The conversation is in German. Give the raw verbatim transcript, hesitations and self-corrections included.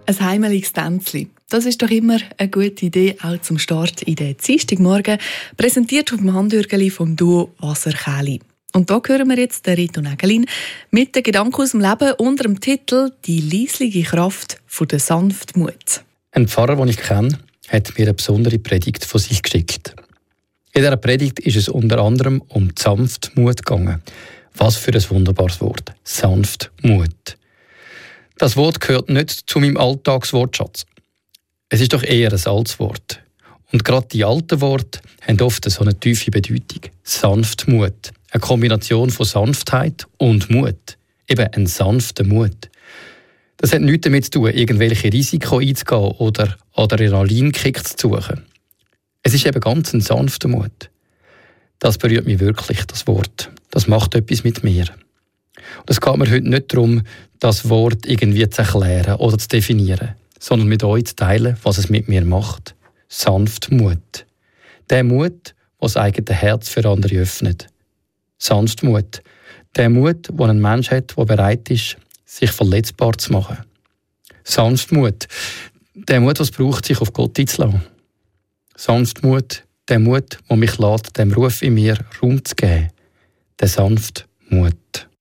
Ein heimeliges Tänzli. Das ist doch immer eine gute Idee, auch zum Start in den Dienstagmorgen. Präsentiert auf dem Handürgeli vom Duo Wasserkäli. Und da hören wir jetzt den Rito Nägelin mit den Gedanken aus dem Leben unter dem Titel «Die leislige Kraft von der Sanftmut». Ein Pfarrer, den ich kenne, hat mir eine besondere Predigt von sich geschickt. In dieser Predigt ist es unter anderem um die Sanftmut gegangen. Was für ein wunderbares Wort. Sanftmut. Das Wort gehört nicht zu meinem Alltagswortschatz. Es ist doch eher ein altes Wort. Und gerade die alten Worte haben oft so eine tiefe Bedeutung. Sanftmut. Eine Kombination von Sanftheit und Mut. Eben ein sanfter Mut. Das hat nichts damit zu tun, irgendwelche Risiken einzugehen oder Adrenalinkick zu suchen. Es ist eben ganz ein sanfter Mut. Das berührt mich wirklich, das Wort. Das macht etwas mit mir. Und es geht mir heute nicht darum, das Wort irgendwie zu erklären oder zu definieren, sondern mit euch zu teilen, was es mit mir macht. Sanftmut. Der Mut, der das eigene Herz für andere öffnet. Sanftmut. Der Mut, den ein Mensch hat, der bereit ist, sich verletzbar zu machen. Sanftmut. Der Mut, was braucht, sich auf Gott einzulassen. Sanftmut. Der Mut, der mich lässt, dem Ruf in mir Raum zu geben. Der Sanftmut.